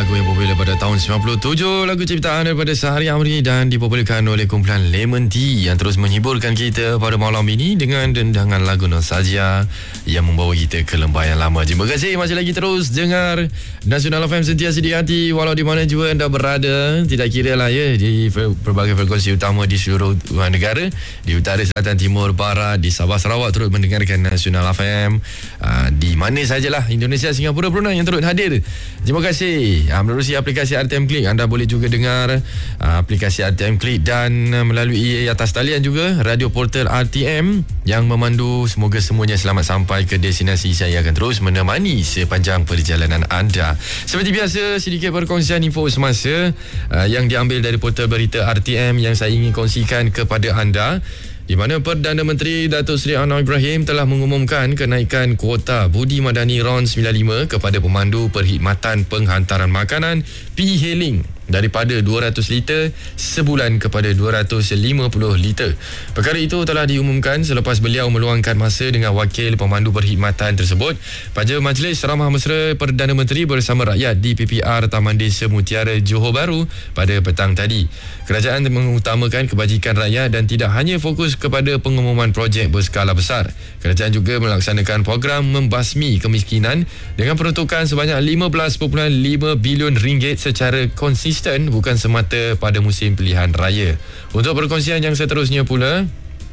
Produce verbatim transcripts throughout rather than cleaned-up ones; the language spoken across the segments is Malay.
lagu yang popular pada tahun sembilan puluh tujuh, lagu ciptaan daripada Sahari Amri dan dipopularkan oleh kumpulan Lemon Tea yang terus menghiburkan kita pada malam ini dengan dendangan lagu nostalgia yang membawa kita ke lembah yang lama. Terima kasih masih lagi terus dengar Nasional F M sentiasa di hati walau di mana juga anda berada, tidak kira lah ya, di berbagai frekuensi utama di seluruh negara, di utara, selatan, timur, barat, di Sabah, Sarawak turut mendengarkan Nasional F M, uh, di mana sajalah Indonesia, Singapura, Brunei yang turut hadir. Terima kasih. Uh, menerusi aplikasi R T M Click, anda boleh juga dengar uh, aplikasi R T M Click dan uh, melalui atas talian juga radio portal R T M yang memandu. Semoga semuanya selamat sampai ke destinasi. Saya akan terus menemani sepanjang perjalanan anda. Seperti biasa, sedikit perkongsian info semasa uh, yang diambil dari portal berita R T M yang saya ingin kongsikan kepada anda, di mana Perdana Menteri Datuk Seri Anwar Ibrahim telah mengumumkan kenaikan kuota budi madani R O N sembilan puluh lima kepada pemandu perkhidmatan penghantaran makanan P-Hailing daripada dua ratus liter sebulan kepada dua ratus lima puluh liter. Perkara itu telah diumumkan selepas beliau meluangkan masa dengan wakil pemandu perkhidmatan tersebut pada Majlis Ramah Mesra Perdana Menteri bersama rakyat di P P R Taman Desa Mutiara, Johor Bahru pada petang tadi. Kerajaan mengutamakan kebajikan rakyat dan tidak hanya fokus kepada pengumuman projek berskala besar. Kerajaan juga melaksanakan program membasmi kemiskinan dengan peruntukan sebanyak lima belas perpuluhan lima bilion ringgit secara konsisten, bukan semata pada musim pilihan raya. Untuk perkongsian yang seterusnya pula,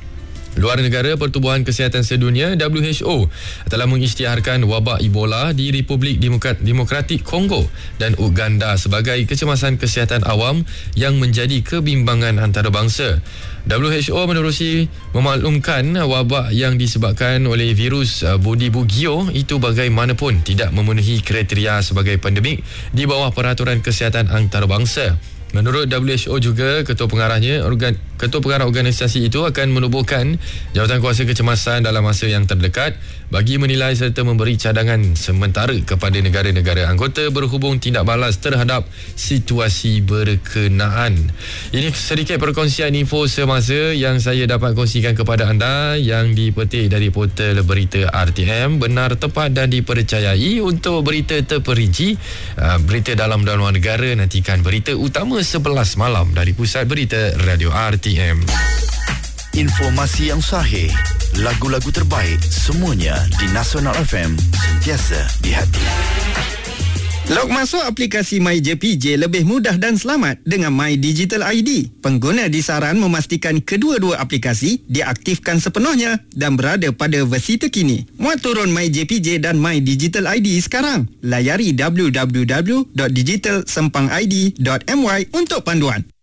luar negara, Pertubuhan Kesihatan Sedunia W H O telah mengisytiharkan wabak Ebola di Republik Demokrat, Demokratik Kongo dan Uganda sebagai kecemasan kesihatan awam yang menjadi kebimbangan antarabangsa. W H O menerusi memaklumkan wabak yang disebabkan oleh virus Budi Bugio itu bagaimanapun tidak memenuhi kriteria sebagai pandemik di bawah peraturan kesihatan antarabangsa. Menurut W H O juga, ketua pengarahnya, organ, ketua pengarah organisasi itu akan menubuhkan jawatankuasa kecemasan dalam masa yang terdekat bagi menilai serta memberi cadangan sementara kepada negara-negara anggota berhubung tindak balas terhadap situasi berkenaan. Ini sedikit perkongsian info semasa yang saya dapat kongsikan kepada anda yang dipetik dari portal berita R T M. Benar, tepat dan dipercayai. Untuk berita terperinci, berita dalam dan luar negara, nantikan berita utama sebelas malam dari Pusat Berita Radio R T M. Informasi yang sahih, lagu-lagu terbaik, semuanya di Nasional F M, sentiasa di hati. Log masuk aplikasi MyJPJ lebih mudah dan selamat dengan My Digital I D. Pengguna disaran memastikan kedua-dua aplikasi diaktifkan sepenuhnya dan berada pada versi terkini. Muat turun MyJPJ dan My Digital I D sekarang. Layari w w w dot digital sempang i d dot m y untuk panduan.